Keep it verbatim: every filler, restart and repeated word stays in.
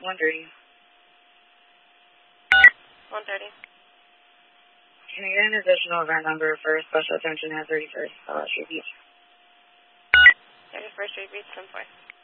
one thirty. one thirty. Can I get an additional event number for special attention at thirty-first uh, Street Beach? thirty-first Street Beach, ten four.